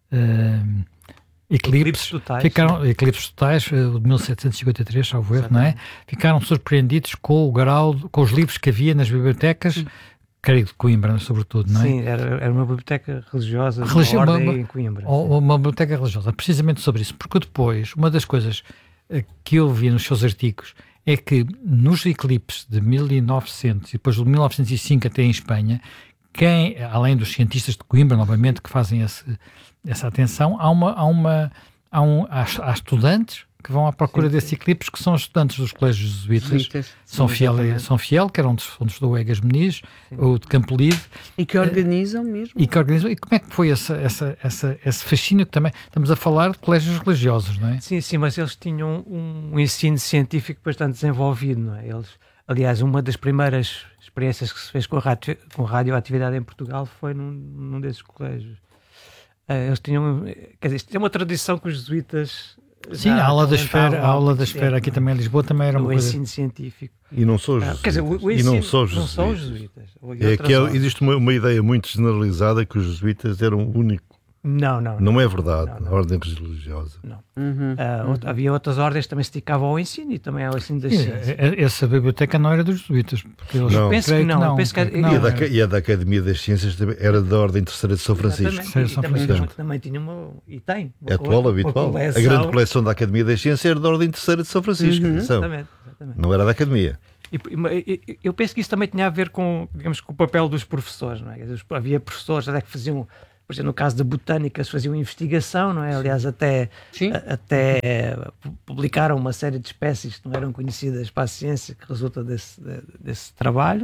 uh, eclipses, eclipses totais, ficaram, eclipses totais, o de mil setecentos e cinquenta e três, salvo erro, não é? Ficaram surpreendidos com o grau, com os livros que havia nas bibliotecas, hum. creio de Coimbra, sobretudo, não é? Sim, era, era uma biblioteca religiosa, Religi uma ordem uma, em Coimbra. Ou, uma biblioteca religiosa, precisamente sobre isso, porque depois, uma das coisas que eu vi nos seus artigos é que nos eclipses de mil e novecentos e depois de mil novecentos e cinco até em Espanha, quem, além dos cientistas de Coimbra, novamente, que fazem esse, essa atenção, há, uma, há, uma, há, um, há, há estudantes que vão à procura sim, sim. desses eclipses, que são estudantes dos colégios jesuítas, São Fiel, São Fiel, que eram dos fundos do Egas Meniz, ou de Campolide. E que organizam mesmo. E que organizam. E como é que foi essa, essa, essa, esse fascínio que também, estamos a falar de colégios religiosos, não é? Sim, sim, mas eles tinham um, um ensino científico bastante desenvolvido, não é? Eles, aliás, uma das primeiras experiências que se fez com, a radio, com radioatividade em Portugal foi num, num desses colégios. Uh, eles tinham, quer dizer, isto é uma tradição que os jesuítas... Sim, a aula da esfera, a aula da esfera aqui também em Lisboa também era uma o coisa... ensino científico. E não sou jesuítas. Ah, quer dizer, o, o e ensino, não sou jesuítas. Não são jesuítas. É que é, existe uma, uma ideia muito generalizada que os jesuítas eram o único Não, não. Não é verdade, Não, não. a ordem religiosa. Não. Uhum. Uh, out- havia outras ordens que também se dedicavam ao ensino e também ao ensino das ciências. E, e- Essa biblioteca não era dos jesuítas. Porque eles Não. Penso que creio não, eu penso que creio era- não, E, a da, era- e a da Academia das Ciências também era da Ordem Terceira de São Francisco. Exatamente. Sim, E São também, Francisco. também tinha uma. E tem. Uma É atual, cole- habitual. uma A coleção. grande coleção da Academia das Ciências era da Ordem Terceira de São Francisco. Uhum. atenção. Exatamente, exatamente. Não era da Academia. E, e- e- eu penso que isso também tinha a ver com, digamos, com o papel dos professores, não é? Quer dizer, havia professores até que faziam, por exemplo, no caso da botânica, se faziam investigação, não é? Aliás, até, Sim. a- até publicaram uma série de espécies que não eram conhecidas para a ciência, que resulta desse, de- desse trabalho.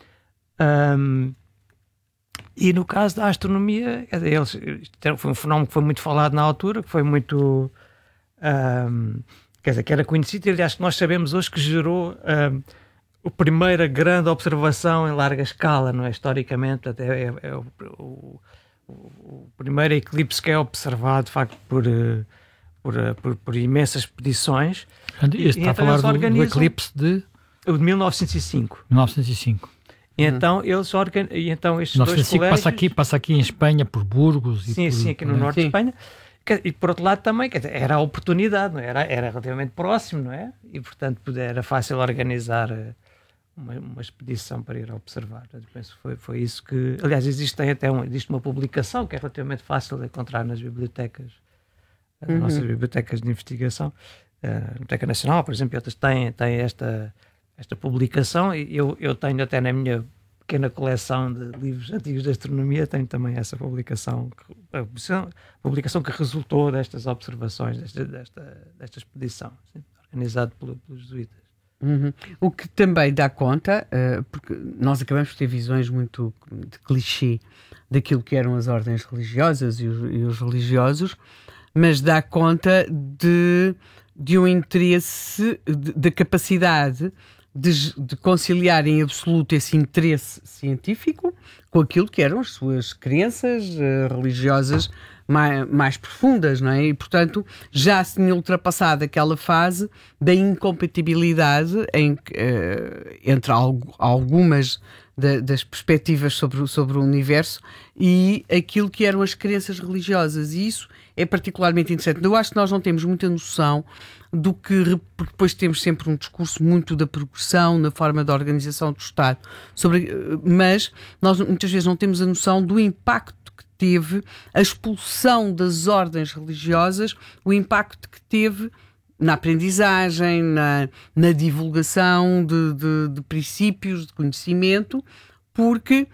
Ahm, e no caso da astronomia, quer dizer, eles, isto foi um fenómeno que foi muito falado na altura, que foi muito. ahm, quer dizer, que era conhecido, e aliás, que nós sabemos hoje que gerou ahm, a primeira grande observação em larga escala, não é? Historicamente, até é, é o, o, o primeiro eclipse que é observado, de facto, por, eh, por, eh, por, por imensas expedições. Portanto, este E está a então falar eles do, do organizam- eclipse de O de mil novecentos e cinco. mil novecentos e cinco. E então eles organ... e então estes mil dois novecentos e cinco colégios... passa aqui, passa aqui em Espanha, por Burgos. E Sim, por, sim, aqui no por- norte Sim. de Espanha. Que- E por outro lado também, quer dizer, era a oportunidade, não é? era, era relativamente próximo, não é? E portanto poder- era fácil organizar eh, uma, uma expedição para ir observar. Eu penso que foi, foi isso que... Aliás, existe até um, existe uma publicação que é relativamente fácil de encontrar nas bibliotecas, nas Uhum. nossas bibliotecas de investigação. Eh, A Biblioteca Nacional, por exemplo, outras têm, têm esta, esta publicação e eu, eu tenho até na minha pequena coleção de livros antigos de astronomia, tenho também essa publicação, que- a publicação- a publicação que resultou destas observações, desta, desta, desta expedição, sim, organizado pelo- pelos jesuítas. Uhum. O que também dá conta, eh, porque nós acabamos por ter visões muito de clichê daquilo que eram as ordens religiosas e os, e os religiosos, mas dá conta de, de um interesse, de- da capacidade de, de conciliar em absoluto esse interesse científico com aquilo que eram as suas crenças eh, religiosas mais, mais profundas, não é? E, portanto, já se tinha ultrapassado aquela fase da incompatibilidade em, que, eh, entre algo- algumas da- das perspectivas sobre, o- sobre o universo e aquilo que eram as crenças religiosas. E isso é particularmente interessante. Eu acho que nós não temos muita noção do que, re- porque depois temos sempre um discurso muito da progressão na forma da organização do Estado, sobre, eh, mas nós muitas vezes não temos a noção do impacto que teve a expulsão das ordens religiosas, o impacto que teve na aprendizagem, na, na divulgação de, de, de princípios, de conhecimento, porque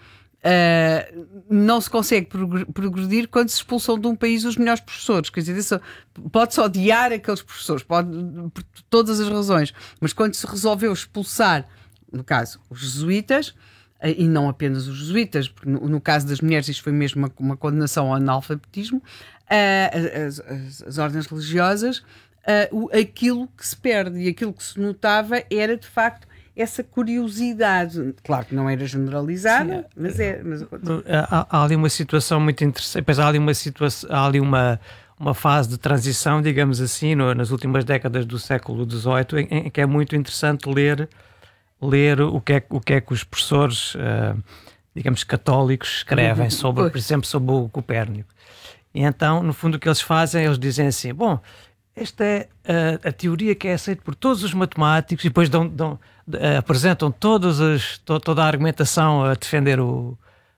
Uh, não se consegue progr- progredir quando se expulsam de um país os melhores professores. Quer dizer, isso, pode-se odiar aqueles professores, pode, por todas as razões, mas quando se resolveu expulsar, no caso, os jesuítas, uh, e não apenas os jesuítas, porque no, no caso das mulheres isto foi mesmo uma, uma condenação ao analfabetismo, uh, as, as, as ordens religiosas, uh, o, aquilo que se perde e aquilo que se notava era, de facto, essa curiosidade, claro que não era generalizada, Sim, mas é. Mas... Há, há ali uma situação muito interessante, pois há ali uma situação, há ali uma, uma fase de transição, digamos assim, no, nas últimas décadas do século dezoito, em, em que é muito interessante ler, ler o, que é, o que é que os professores, uh, digamos, católicos escrevem sobre, por exemplo, sobre o Copérnico. E então, no fundo, o que eles fazem, eles dizem assim, bom, esta é a, a teoria que é aceita por todos os matemáticos e depois dão, dão, uh, apresentam todas as, to, toda a argumentação a defender o,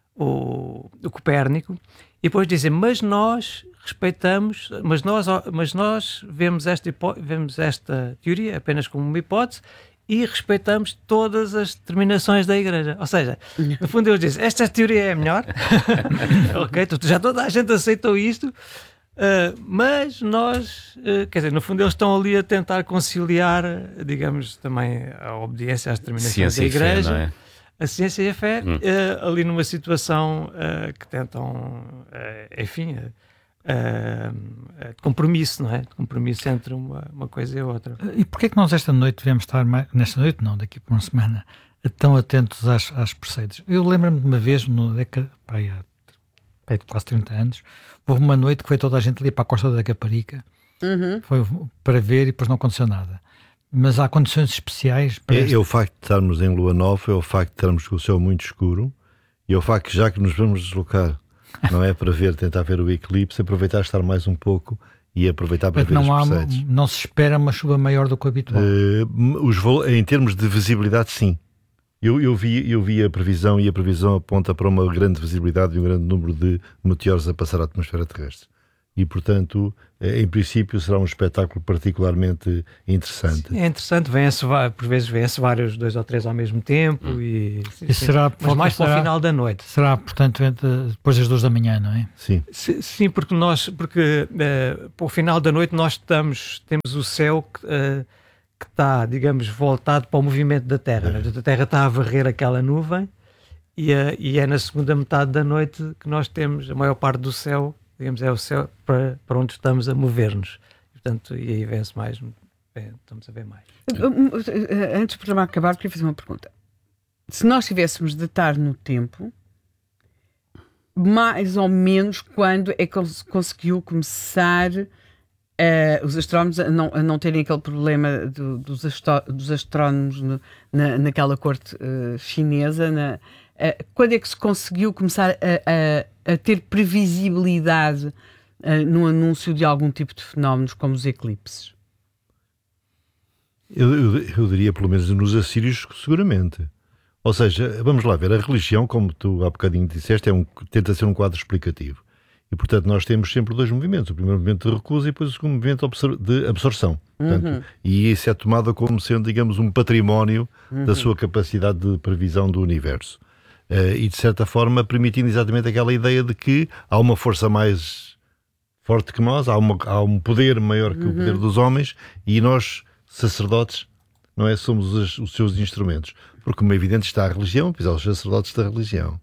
o, o Copérnico e depois dizem, mas nós respeitamos, mas nós, mas nós vemos, esta hipó- vemos esta teoria apenas como uma hipótese e respeitamos todas as determinações da Igreja. Ou seja, no fundo eles dizem, esta teoria é a melhor, ok, já toda a gente aceitou isto, Uh, mas nós, uh, quer dizer, no fundo eles estão ali a tentar conciliar, digamos, também a obediência às determinações Ciência da e fé, Igreja, não é? a ciência e a fé, Hum. uh, ali numa situação uh, que tentam, uh, enfim, uh, uh, de compromisso, não é? De compromisso entre uma, uma coisa e a outra. E porquê é que nós esta noite devemos estar, mais, nesta noite não, daqui por uma semana, tão atentos às, às Perseidas? Eu lembro-me de uma vez, no década, pá, aí há pá, quase trinta anos, houve uma noite que foi toda a gente ali para a Costa da Caparica, Uhum. foi para ver e depois não aconteceu nada. Mas há condições especiais para É, esta- é o facto de estarmos em lua nova, é o facto de estarmos com o céu muito escuro e é o facto que já que nos vamos deslocar não é? Para ver, tentar ver o eclipse, aproveitar estar mais um pouco e aproveitar para ver não, há, os preceitos. não se espera uma chuva maior do que o habitual. Uh, os, em termos de visibilidade, sim. Eu, eu, vi, eu vi a previsão e a previsão aponta para uma grande visibilidade e um grande número de meteoros a passar a atmosfera terrestre. E, portanto, em princípio, será um espetáculo particularmente interessante. Sim, é interessante, vêm-se, por vezes vêm-se vários, dois ou três ao mesmo tempo, hum. e, sim, e será, mas mais será, para o final da noite. Será, portanto, entre, depois das duas da manhã, não é? Sim. Sim, porque nós, porque uh, para o final da noite nós estamos, temos o céu que, uh, que está, digamos, voltado para o movimento da Terra. É. A Terra está a varrer aquela nuvem e, uh, e é na segunda metade da noite que nós temos a maior parte do céu, digamos, é o céu para, para onde estamos a mover-nos. Portanto, e aí vem-se mais, bem, estamos a ver mais. Antes do programa acabar, queria fazer uma pergunta. Se nós tivéssemos de estar no tempo, mais ou menos quando é que conseguiu começar uh, os astrónomos a não, a não terem aquele problema do, dos, astro, dos astrónomos no, na, naquela corte uh, chinesa, na, uh, quando é que se conseguiu começar a, a, a ter previsibilidade uh, no anúncio de algum tipo de fenómenos como os eclipses? Eu, eu, eu diria, pelo menos nos assírios, seguramente. Ou seja, vamos lá ver, a religião, como tu há bocadinho disseste, é um, tenta ser um quadro explicativo. E, portanto, nós temos sempre dois movimentos. O primeiro movimento de recusa e depois o segundo movimento de absorção. Portanto, uhum. E isso é tomado como sendo, digamos, um património uhum. da sua capacidade de previsão do universo. Uh, e, de certa forma, permitindo exatamente aquela ideia de que há uma força mais forte que nós, há, uma, há um poder maior que uhum. o poder dos homens, e nós, sacerdotes, não é? Somos os, os seus instrumentos. Porque, como é evidente, está a religião, pois há os sacerdotes da religião.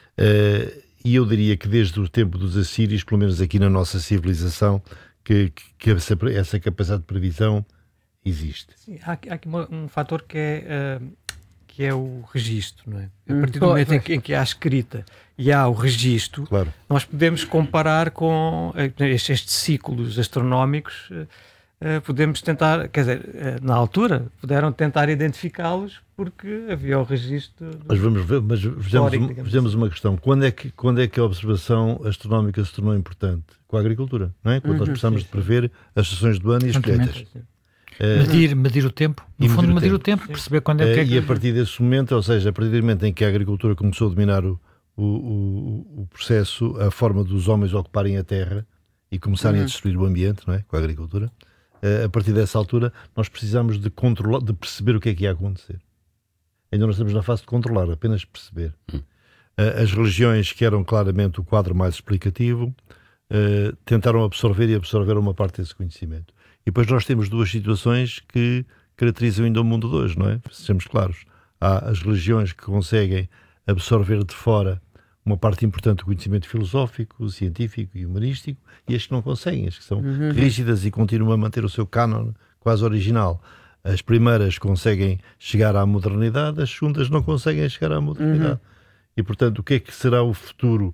Uh, e eu diria que desde o tempo dos assírios, pelo menos aqui na nossa civilização, que, que essa, essa capacidade de previsão existe. Sim, há, há aqui uma, um fator que é, uh, que é o registro, não é? A partir do momento em que, em que há a escrita e há o registro, claro. Nós podemos comparar com estes, estes ciclos astronómicos. Uh, Uh, podemos tentar, quer dizer, uh, na altura puderam tentar identificá-los porque havia o registro. Mas vamos ver, mas vejamos, vejamos uma questão. Quando é, que, quando é que a observação astronómica se tornou importante? Com a agricultura, não é? Quando uhum, nós precisamos sim, sim. de prever as estações do ano e as colheitas. Uh, medir, medir o tempo, no fundo medir, medir o tempo, tempo perceber quando é uh, que é que... E a partir desse momento, ou seja, a partir do momento em que a agricultura começou a dominar o, o, o, o processo, a forma dos homens ocuparem a terra e começarem uhum. a destruir o ambiente, não é? Com a agricultura. A partir dessa altura, nós precisamos de controlar, de perceber o que é que ia acontecer. Ainda não estamos na fase de controlar, apenas perceber. Hum. As religiões, que eram claramente o quadro mais explicativo, tentaram absorver e absorveram uma parte desse conhecimento. E depois nós temos duas situações que caracterizam ainda o mundo de hoje, não é? Sejamos claros. Há as religiões que conseguem absorver de fora uma parte importante do conhecimento filosófico, científico e humanístico, e as que não conseguem, as que são uhum. rígidas e continuam a manter o seu cânon quase original. As primeiras conseguem chegar à modernidade, as segundas não conseguem chegar à modernidade. Uhum. E, portanto, o que é que será o futuro?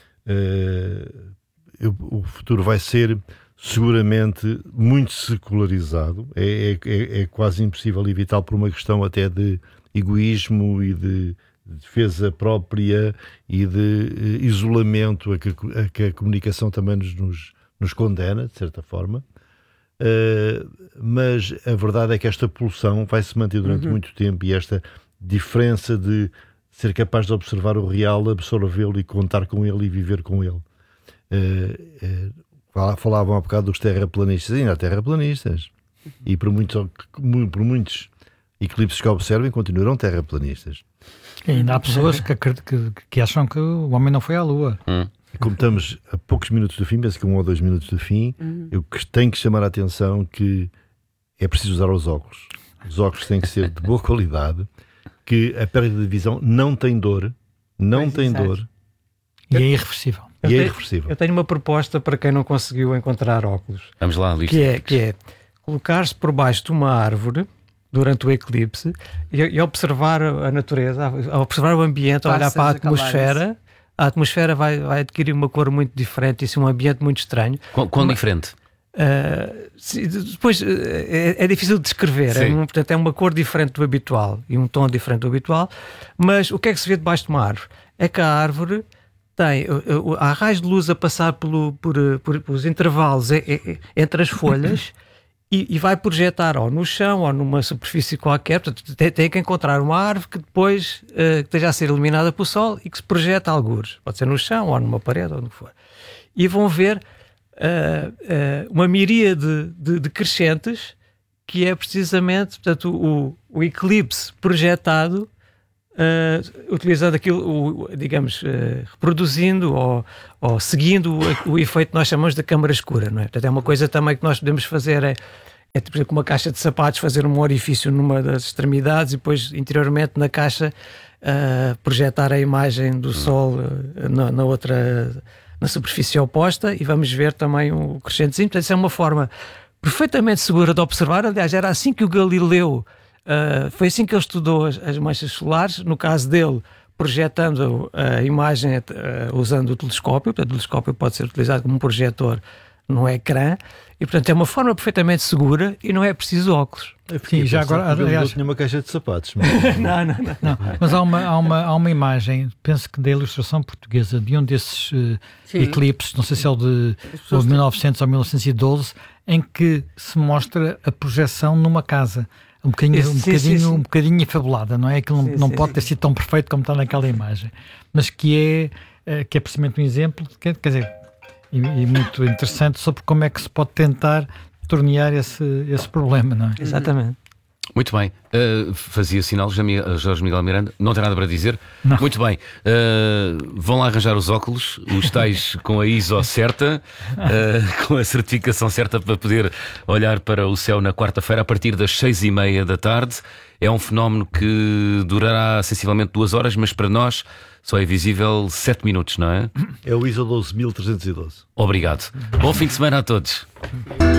Uh, o futuro vai ser seguramente muito secularizado, é, é, é quase impossível evitar por uma questão até de egoísmo e de defesa própria e de uh, isolamento a que, a que a comunicação também nos, nos, nos condena, de certa forma. Uh, mas a verdade é que esta pulsão vai se manter durante uhum. muito tempo, e esta diferença de ser capaz de observar o real, absorvê-lo e contar com ele e viver com ele. Uh, uh, falavam há bocado dos terraplanistas, ainda há terraplanistas, uhum. e por muitos, por muitos eclipses que observem, continuarão terraplanistas. E ainda há pessoas que, que, que acham que o homem não foi à Lua. Hum. Como estamos a poucos minutos do fim, penso que um ou dois minutos do fim, uhum. eu tenho que chamar a atenção que é preciso usar os óculos. Os óculos têm que ser de boa qualidade, que a perda de visão não tem dor, não pois tem exato. dor. E é irreversível. E eu é tenho, irreversível. Eu tenho uma proposta para quem não conseguiu encontrar óculos. Vamos lá, lista. Que é, que é colocar-se por baixo de uma árvore durante o eclipse e, e observar a natureza, a observar o ambiente, a olhar para a atmosfera. A atmosfera vai, vai adquirir uma cor muito diferente, isso é um ambiente muito estranho. Quão, quão Uma, diferente? Uh, se, depois uh, é, é difícil de descrever, é, um, portanto é uma cor diferente do habitual e um tom diferente do habitual, mas o que é que se vê debaixo de uma árvore? É que a árvore tem, há raios de luz a passar pelo, por, por, pelos intervalos entre as folhas e, e vai projetar ou no chão ou numa superfície qualquer. Portanto, tem, tem que encontrar uma árvore que depois uh, que esteja a ser iluminada pelo sol e que se projeta a algures. Pode ser no chão ou numa parede ou no que for. E vão ver uh, uh, uma miríade de, de crescentes que é precisamente, portanto, o, o eclipse projetado, uh, utilizando aquilo, o, digamos, uh, reproduzindo ou, ou seguindo o, o efeito que nós chamamos de câmara escura, não é? Portanto, é uma coisa também que nós podemos fazer, é, é por exemplo, com uma caixa de sapatos, fazer um orifício numa das extremidades e depois, interiormente, na caixa, uh, projetar a imagem do Sol uh, na, na outra, na superfície oposta, e vamos ver também o crescentezinho. Portanto, isso é uma forma perfeitamente segura de observar. Aliás, era assim que o Galileu, uh, foi assim que ele estudou as, as manchas solares, no caso dele, projetando a imagem uh, usando o telescópio. Portanto, o telescópio pode ser utilizado como um projetor no ecrã, e portanto é uma forma perfeitamente segura e não é preciso óculos. Sim, já agora, aliás, tinha uma caixa de sapatos. Mas... não, não, não, não. Mas há uma, há, uma, há uma imagem, penso que da ilustração portuguesa, de um desses uh, eclipses, não sei se é o de ou mil e novecentos ou mil novecentos e doze, em que se mostra a projeção numa casa. Um bocadinho, sim, um, bocadinho, sim, sim. um bocadinho enfabulada, não é? Aquilo não, sim, não sim, pode sim. ter sido tão perfeito como está naquela imagem, mas que é, que é precisamente um exemplo, quer dizer, e, e muito interessante sobre como é que se pode tentar tornear esse, esse problema, não é? Exatamente. Muito bem, uh, fazia sinal Jorge Miguel Miranda, não tem nada para dizer. Não. Muito bem, uh, vão lá arranjar os óculos, os tais com a I S O certa, uh, com a certificação certa para poder olhar para o céu na quarta-feira a partir das seis e meia da tarde. É um fenómeno que durará sensivelmente duas horas, mas para nós só é visível sete minutos, não é? É o I S O doze mil trezentos e doze. Obrigado. Bom fim de semana a todos.